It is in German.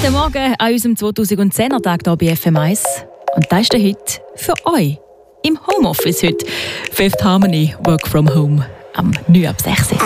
Guten Morgen an unserem 2010er Tag hier bei FM1. Und das ist der Hit für euch. Im Homeoffice heute. Fifth Harmony, Work from Home. Am 9 ab 6.